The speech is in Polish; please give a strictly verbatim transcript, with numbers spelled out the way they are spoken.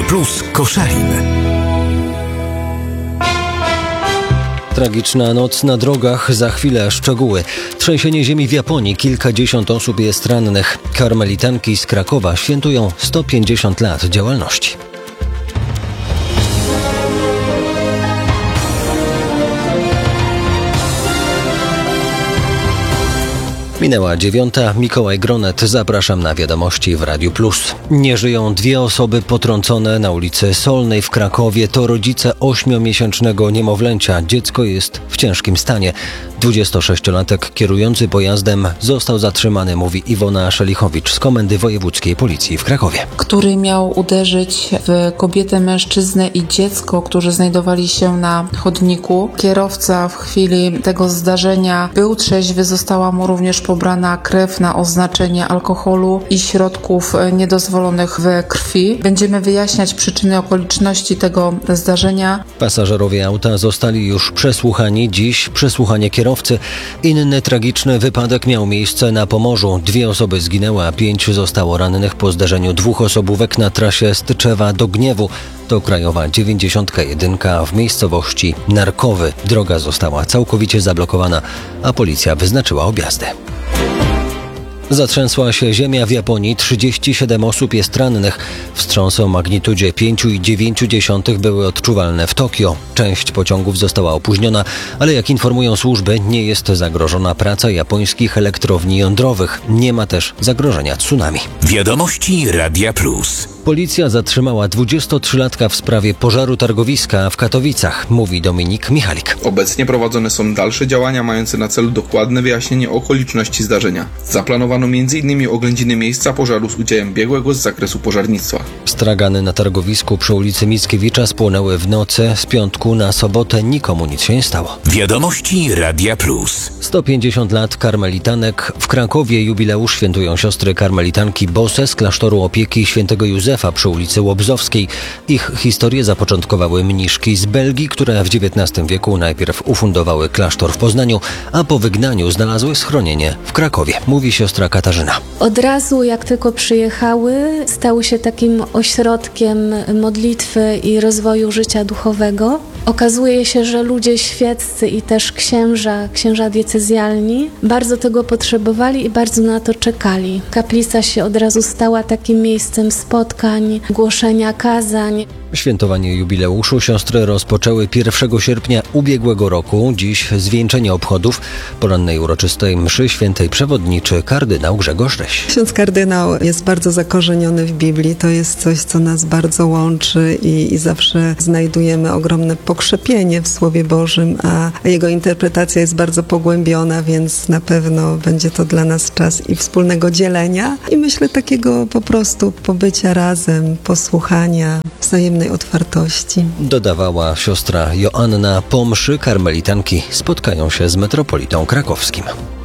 Plus Koszalin. Tragiczna noc na drogach, za chwilę szczegóły. Trzęsienie ziemi w Japonii, kilkadziesiąt osób jest rannych. Karmelitanki z Krakowa świętują sto pięćdziesiąt lat działalności. Minęła dziewiąta. Mikołaj Gronet. Zapraszam na wiadomości w Radiu Plus. Nie żyją dwie osoby potrącone na ulicy Solnej w Krakowie. To rodzice ośmiomiesięcznego niemowlęcia. Dziecko jest w ciężkim stanie. dwudziestosześciolatek kierujący pojazdem został zatrzymany, mówi Iwona Szelichowicz z Komendy Wojewódzkiej Policji w Krakowie. Który miał uderzyć w kobietę, mężczyznę i dziecko, którzy znajdowali się na chodniku. Kierowca w chwili tego zdarzenia był trzeźwy, została mu również pobrana krew na oznaczenie alkoholu i środków niedozwolonych w krwi. Będziemy wyjaśniać przyczyny, okoliczności tego zdarzenia. Pasażerowie auta zostali już przesłuchani. Dziś przesłuchanie kierowcy. Inny tragiczny wypadek miał miejsce na Pomorzu. Dwie osoby zginęły, a pięć zostało rannych po zdarzeniu dwóch osobówek na trasie z Tczewa do Gniewu. To krajowa dziewięćdziesiąt jeden w miejscowości Narkowy. Droga została całkowicie zablokowana, a policja wyznaczyła objazdy. Zatrzęsła się ziemia w Japonii, trzydzieści siedem osób jest rannych. Wstrząsy o magnitudzie pięć przecinek dziewięć były odczuwalne w Tokio. Część pociągów została opóźniona, ale jak informują służby, nie jest zagrożona praca japońskich elektrowni jądrowych. Nie ma też zagrożenia tsunami. Wiadomości Radia Plus. Policja zatrzymała dwudziestotrzylatka w sprawie pożaru targowiska w Katowicach, mówi Dominik Michalik. Obecnie prowadzone są dalsze działania mające na celu dokładne wyjaśnienie okoliczności zdarzenia. Zaplanowano między innymi oględziny miejsca pożaru z udziałem biegłego z zakresu pożarnictwa. Stragany na targowisku przy ulicy Mickiewicza spłonęły w nocy z piątku na sobotę. Nikomu nic się nie stało. Wiadomości Radia Plus. sto pięćdziesiąt lat karmelitanek. W Krakowie jubileusz świętują siostry karmelitanki Bose z klasztoru opieki świętego Józefa przy ulicy Łobzowskiej. Ich historię zapoczątkowały mniszki z Belgii, które w dziewiętnastym wieku najpierw ufundowały klasztor w Poznaniu, a po wygnaniu znalazły schronienie w Krakowie, mówi siostra Katarzyna. Od razu jak tylko przyjechały, stały się takim ośrodkiem modlitwy i rozwoju życia duchowego. Okazuje się, że ludzie świeccy i też księża, księża diecezjalni bardzo tego potrzebowali i bardzo na to czekali. Kaplica się od razu stała takim miejscem spotkań, głoszenia kazań. Świętowanie jubileuszu siostry rozpoczęły pierwszego sierpnia ubiegłego roku. Dziś zwieńczenie obchodów. Porannej uroczystej mszy świętej przewodniczy kardynał Grzegorz Ryś. Ksiądz kardynał jest bardzo zakorzeniony w Biblii. To jest coś, co nas bardzo łączy i, i zawsze znajdujemy ogromne pokrzepienie w Słowie Bożym, a jego interpretacja jest bardzo pogłębiona, więc na pewno będzie to dla nas czas i wspólnego dzielenia i myślę takiego po prostu pobycia razem, posłuchania, wzajemnej otwartości. Dodawała siostra Joanna. Po mszy karmelitanki spotkają się z metropolitą krakowskim.